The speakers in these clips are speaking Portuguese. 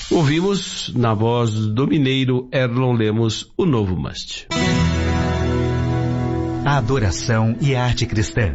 Ouvimos, na voz do mineiro Erlon Lemos, o Novo Must. A adoração e a arte cristã.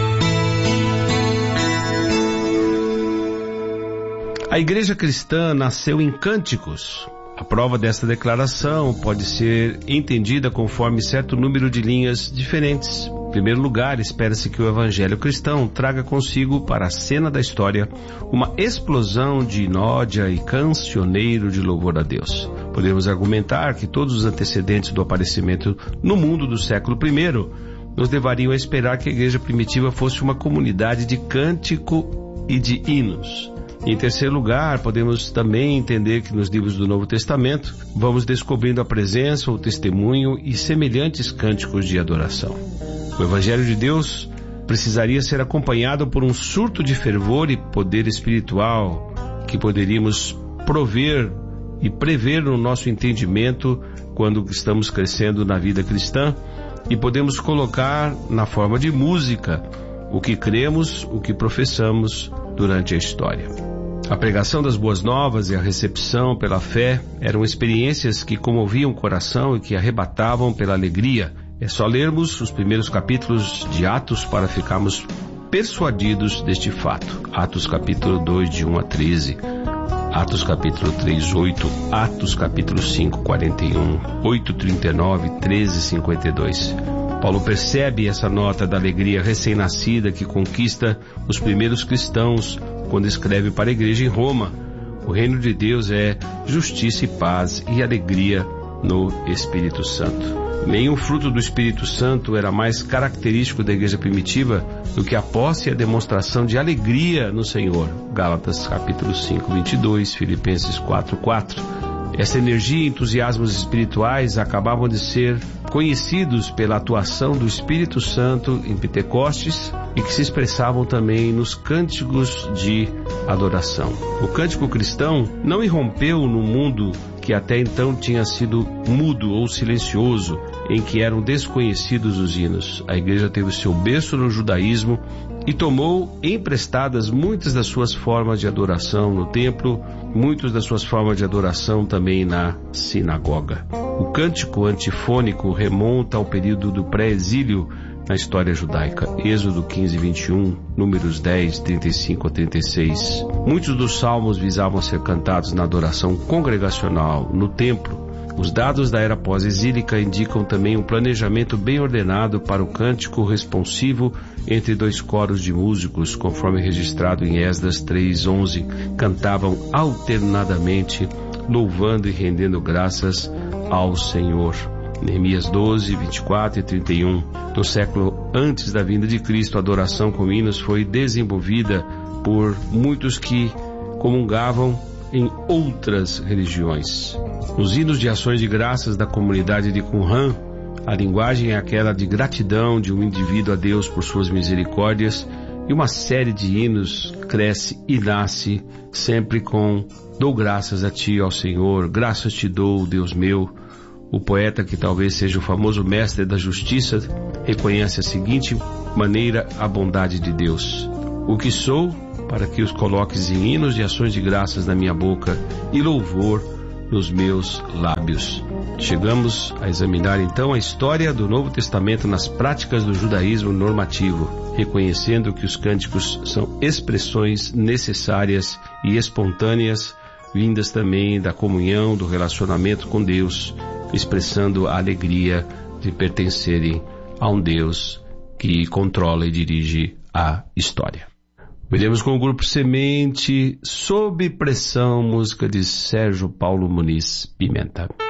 A igreja cristã nasceu em cânticos. A prova desta declaração pode ser entendida conforme certo número de linhas diferentes. Em primeiro lugar, espera-se que o evangelho cristão traga consigo para a cena da história uma explosão de inódia e cancioneiro de louvor a Deus. Podemos argumentar que todos os antecedentes do aparecimento no mundo do século I nos levariam a esperar que a igreja primitiva fosse uma comunidade de cântico e de hinos. Em terceiro lugar, podemos também entender que nos livros do Novo Testamento vamos descobrindo a presença, o testemunho e semelhantes cânticos de adoração. O Evangelho de Deus precisaria ser acompanhado por um surto de fervor e poder espiritual que poderíamos prover e prever no nosso entendimento quando estamos crescendo na vida cristã, e podemos colocar na forma de música o que cremos, o que professamos durante a história. A pregação das boas novas e a recepção pela fé eram experiências que comoviam o coração e que arrebatavam pela alegria. É só lermos os primeiros capítulos de Atos para ficarmos persuadidos deste fato. Atos capítulo 2, de 1 a 13, Atos capítulo 3, 8, Atos capítulo 5, 41, 8, 39, 13, 52. Paulo percebe essa nota da alegria recém-nascida que conquista os primeiros cristãos quando escreve para a igreja em Roma. O reino de Deus é justiça e paz e alegria no Espírito Santo. Nenhum fruto do Espírito Santo era mais característico da igreja primitiva do que a posse e a demonstração de alegria no Senhor. Gálatas capítulo 5, 22, Filipenses 4, 4. Essa energia e entusiasmos espirituais acabavam de ser conhecidos pela atuação do Espírito Santo em Pentecostes e que se expressavam também nos cânticos de adoração. O cântico cristão não irrompeu no mundo que até então tinha sido mudo ou silencioso, em que eram desconhecidos os hinos. A igreja teve seu berço no judaísmo e tomou emprestadas muitas das suas formas de adoração no templo, muitas das suas formas de adoração também na sinagoga. O cântico antifônico remonta ao período do pré-exílio na história judaica. Êxodo 15, 21, Números 10, 35 a 36. Muitos dos salmos visavam ser cantados na adoração congregacional, no templo. Os dados da era pós-exílica indicam também um planejamento bem ordenado para o cântico responsivo entre dois coros de músicos, conforme registrado em Esdras 3:11. Cantavam alternadamente, louvando e rendendo graças ao Senhor. Neemias 12, 24 e 31. No século antes da vinda de Cristo, a adoração com hinos foi desenvolvida por muitos que comungavam em outras religiões. Nos hinos de ações de graças da comunidade de Qumran, a linguagem é aquela de gratidão de um indivíduo a Deus por suas misericórdias, e uma série de hinos cresce e nasce sempre com dou graças a ti, ó Senhor, graças te dou, Deus meu. O poeta, que talvez seja o famoso mestre da justiça, reconhece a seguinte maneira a bondade de Deus: o que sou, para que os coloques em hinos e ações de graças na minha boca e louvor nos meus lábios. Chegamos a examinar então a história do Novo Testamento nas práticas do judaísmo normativo, reconhecendo que os cânticos são expressões necessárias e espontâneas, vindas também da comunhão, do relacionamento com Deus, expressando a alegria de pertencerem a um Deus que controla e dirige a história. Veremos com o grupo Semente, Sob Pressão, música de Sérgio Paulo Muniz Pimenta.